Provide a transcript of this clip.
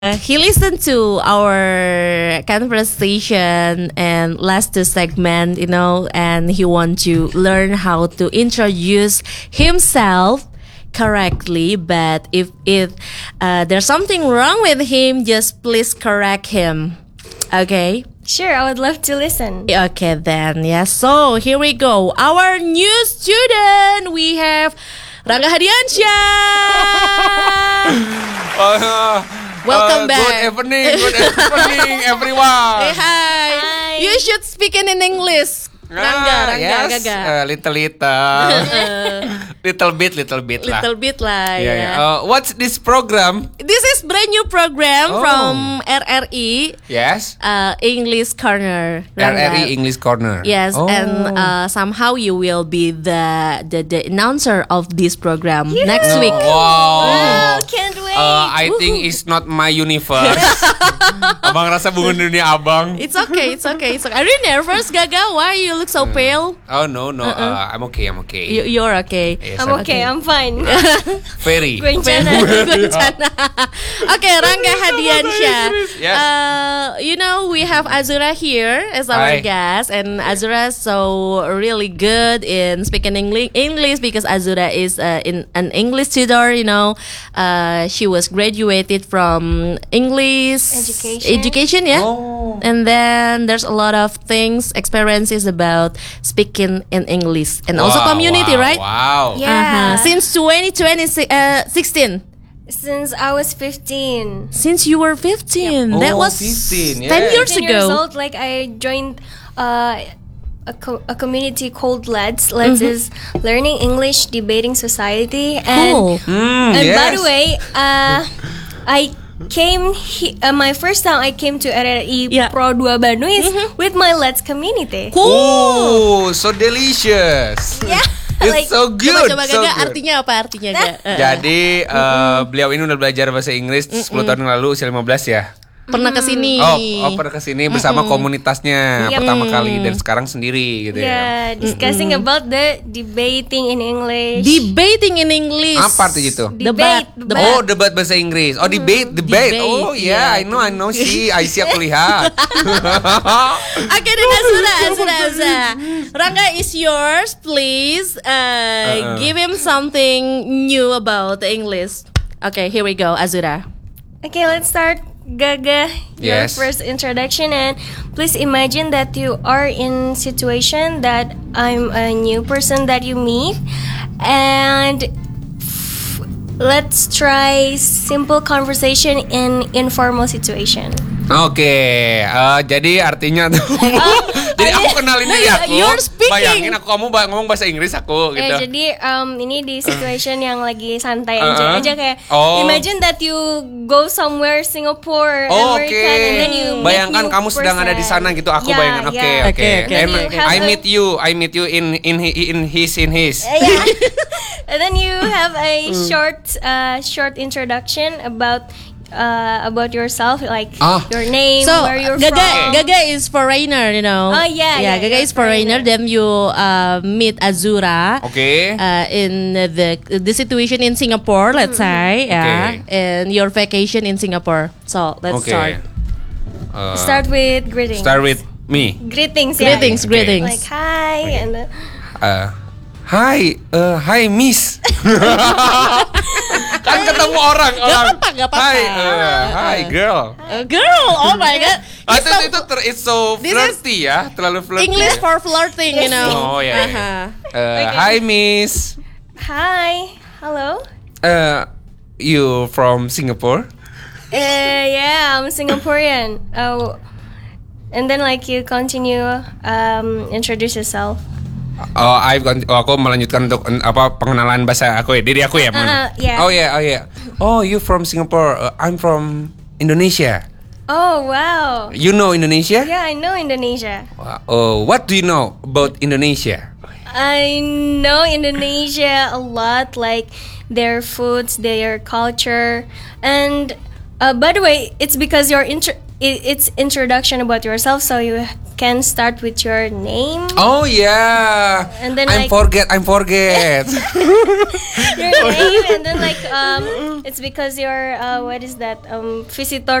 He listened to our conversation and last two segment, and he want to learn how to introduce himself correctly. But if there's something wrong with him, just please correct him. Okay. Sure, I would love to listen. Okay then, yeah. So here we go. Our new student, we have Rangga Hadiansyah. Welcome back. Good evening, everyone. Hey, hi. You should speak in English. Rangga, yes, Gaga. little bit lah. Little bit lah, Yeah. What's this program? This is brand new program from RRI. Yes. English Corner. Rangga. RRI English Corner. Yes, and somehow you will be the announcer of this program next week. Wow. Can't wait. I think it's not my universe. Abang rasa bunga dunia abang. It's okay. Are you nervous, Gaga? Why you look so pale? Oh no. I'm okay. You're okay. Yes, I'm okay, I'm fine. Very. Gwencana. Okay, Rangga Hadiansyah. Yes. We have Azura here as our Hi. guest, and Azura is so really good in speaking English because Azura is an English tutor. She was graduated from English education, yeah. Oh. And then there's a lot of experiences about speaking in English and also community, right? Wow. Yeah. Since 2016. Since I was 15. Since you were 15. Yep. That Oh, was 15, 10 yeah. years 15 years ago. old, I joined a community called LEDS. LEDS is Learning English Debating Society. Cool. And by Yes. the way, I came my first time I came to RRI Yeah. Pro 2 Bandung is with my LEDS community. Cool. Oh, so delicious. Yeah. It's so good. Coba so Gaga, good. artinya apa artinya, Ga? Jadi beliau ini udah belajar bahasa Inggris 10 tahun yang lalu, usia 15 ya. Pernah kesini. Pernah kesini bersama komunitasnya pertama kali dan sekarang sendiri gitu ya. Yeah, discussing about the debating in English. Debating in English. Apa artinya itu? Debat. Oh, debat bahasa Inggris. Oh, debate. Debate, Oh, yeah, yeah. I know. See, aku lihat. Okay, then Azura. Rangga is yours. Please give him something new about the English. Okay, here we go, Azura. Okay, let's start. Gaga, your Yes. first introduction, and please imagine that you are in situation that I'm a new person that you meet, and let's try simple conversation in informal situation. Oke, jadi artinya tuh. Jadi aku kenalin diri aku. You're speaking. Bayangin kamu ngomong bahasa Inggris aku gitu. Jadi ini di situation yang lagi santai aja kayak Oh. imagine that you go somewhere Singapore, Oh, America, oke. and then you meet Bayangkan new kamu sedang ada di sana gitu. Aku Yeah, bayangin. Oke. yeah. Okay. And Then you have I meet you in his. Yeah. And then you have a short introduction about yourself, like your name, So where you're from. Gaga is foreigner, Oh, yeah, Gaga you're is foreigner. Then you meet Azura. Oke. In the situation in Singapore, let's say, yeah, Okay. and your vacation in Singapore. So let's Oke. start. Start with greetings. Start with me. Greetings, yeah. Greetings, Okay. greetings. Like hi, and Hi, Miss. Kan ketemu orang. Gak apa-apa. Hi, girl. Girl, oh my God. It's so This is flirty ya, terlalu flirty. English for flirting, you know. Oh ya. Hi, Miss. hi, hello. You from Singapore? Yeah, I'm Singaporean. Oh, and then you continue introduce yourself. Aku melanjutkan untuk pengenalan bahasa aku ya, diri aku ya. Yeah. Oh yeah. Oh, you from Singapore? I'm from Indonesia. Oh wow. You know Indonesia? Yeah, I know Indonesia. Oh, what do you know about Indonesia? I know Indonesia a lot, like their foods, their culture, and by the way, it's because it's introduction about yourself, so you can start with your name. Oh yeah. And then I'm like forget. your name, and then like it's because you're what is that visitor